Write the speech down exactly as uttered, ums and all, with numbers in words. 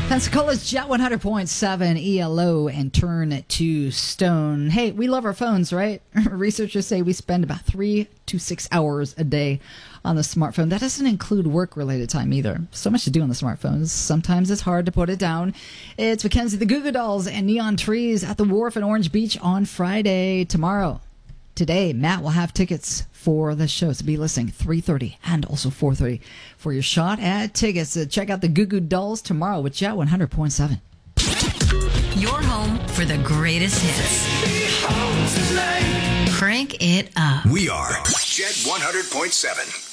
Pensacola's Jet one hundred point seven E L O and Turn to Stone. Hey, we love our phones, right? Researchers say we spend about three to six hours a day on the smartphone. That doesn't include work-related time either. So much to do on the smartphones. Sometimes it's hard to put it down. It's Mackenzie, the Goo Goo Dolls, and Neon Trees at the Wharf in Orange Beach on Friday. Tomorrow, today, Matt will have tickets for the show. So be listening three thirty and also four thirty for your shot at tickets. So check out the Goo Goo Dolls tomorrow with Jet one hundred point seven. Your home for the greatest hits. Crank it up. We are Jet one hundred point seven.